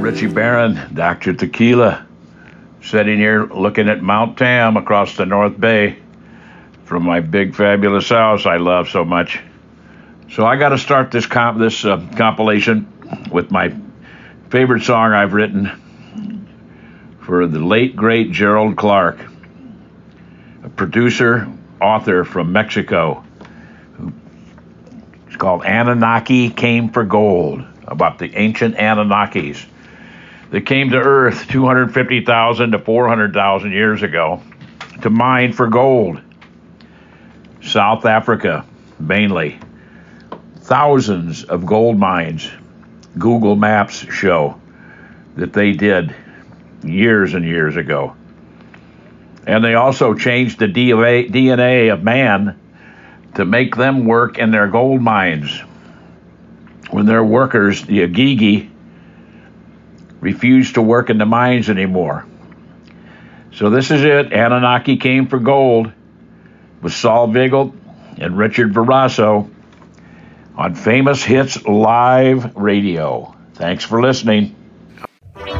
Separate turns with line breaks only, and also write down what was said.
Richie Barron, Dr. Tequila, sitting here looking at Mount Tam across the North Bay from my big fabulous house I love so much. So I got to start this compilation with my favorite song I've written for the late great Gerald Clark, a producer, author from Mexico. It's called Anunnaki Came for Gold, about the ancient Anunnakis that came to Earth 250,000 to 400,000 years ago to mine for gold. South Africa, mainly. Thousands of gold mines, Google Maps show, that they did years and years ago. And they also changed the DNA of man to make them work in their gold mines. When their workers, the Agigi, refused to work in the mines anymore. So this is it. Anunnaki Came for Gold with Saul Vigil and Richard Verasso on Famous Hits Live Radio. Thanks for listening.